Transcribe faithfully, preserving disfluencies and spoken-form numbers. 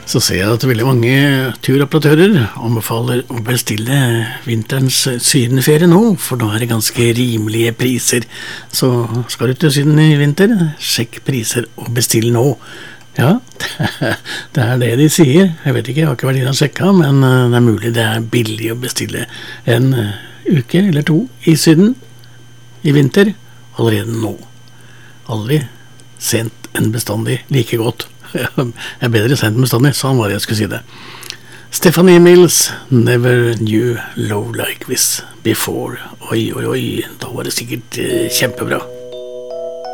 Så ser jeg at veldig mange turoperatører anbefaler å bestille vinterens sydenferie nå, for nå er det ganske rimelige priser. Så skal du til Syden i vinter, sjekk priser og bestill nå. Ja, det er det de sier. Jeg vet ikke, jeg har ikke vært inne og sjekket, men det er mulig det er billig å bestille en uke eller to i Syden i vinter allerede nå. Aldri sent enn bestandig like godt. Jeg er bedre sent enn bestandig, sånn var det jeg skulle si det. Stephanie Mills, Never Knew Love Like This Before. Oi, oi, oi, da var det sikkert eh, kjempebra.